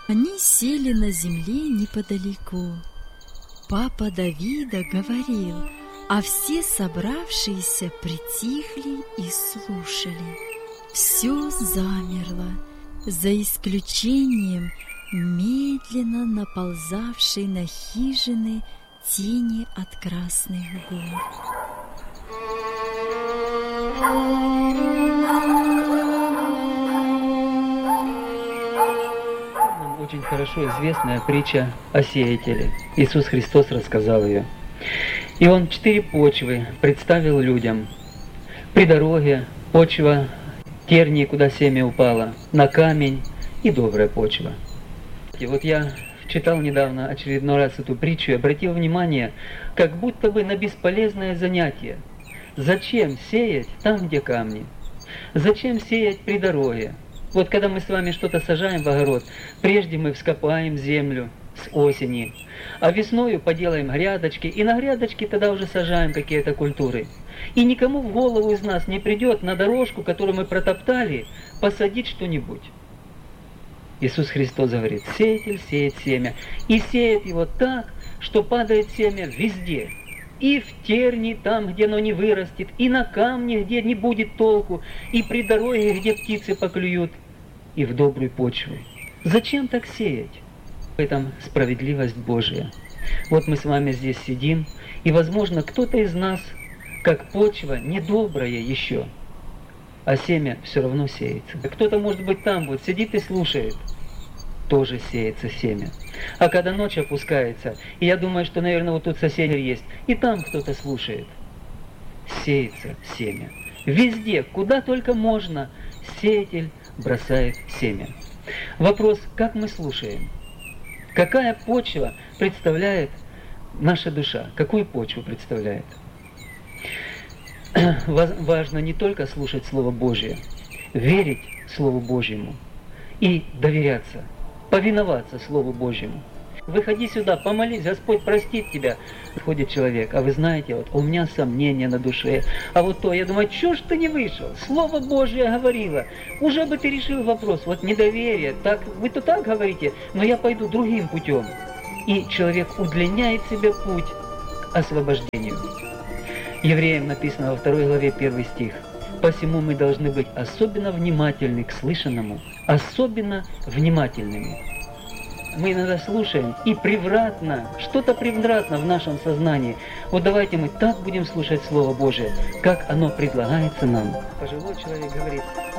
Они сели на земле неподалеку. Папа Давида говорил, а все собравшиеся притихли и слушали. Все замерло, за исключением медленно наползавшей на хижины тени от красных гор. Нам очень хорошо известная притча о сеятеле. Иисус Христос рассказал ее. И Он 4 почвы представил людям. При дороге почва тернии, куда семя упало, на камень и добрая почва. И вот я читал недавно очередной раз эту притчу и обратил внимание, как будто бы на бесполезное занятие. Зачем сеять там, где камни? Зачем сеять при дороге? Вот когда мы с вами что-то сажаем в огород, прежде мы вскопаем землю с осени, а весною поделаем грядочки, и на грядочки тогда уже сажаем какие-то культуры. И никому в голову из нас не придет на дорожку, которую мы протоптали, посадить что-нибудь. Иисус Христос говорит, сеятель сеет семя, и сеет его так, что падает семя везде. И в тернии, там, где оно не вырастет, и на камне, где не будет толку, и при дороге, где птицы поклюют, и в добрую почву. Зачем так сеять? В этом справедливость Божия. Вот мы с вами здесь сидим, и, возможно, кто-то из нас, как почва, недобрая еще, а семя все равно сеется. Кто-то, может быть, там вот сидит и слушает, тоже сеется семя. А когда ночь опускается, и я думаю, что, наверное, вот тут сосед есть, и там кто-то слушает, сеется семя. Везде, куда только можно, сеятель бросает семя. Вопрос, как мы слушаем? Какая почва представляет наша душа? Какую почву представляет? Важно не только слушать Слово Божие, верить Слову Божьему и доверяться, повиноваться Слову Божьему. Выходи сюда, помолись, Господь простит тебя. Входит человек, а вы знаете, вот у меня сомнения на душе, а вот то, я думаю, чё ж ты не вышел? Слово Божие говорило, уже бы ты решил вопрос, вот недоверие, так, вы-то так говорите, но я пойду другим путем. И человек удлиняет себе путь к освобождению. Евреям написано во 2 главе 1 стих. Посему мы должны быть особенно внимательны к слышанному, особенно внимательными. Мы иногда слушаем, и превратно, что-то превратно в нашем сознании. Вот давайте мы так будем слушать Слово Божие, как оно предлагается нам. Пожилой человек говорит,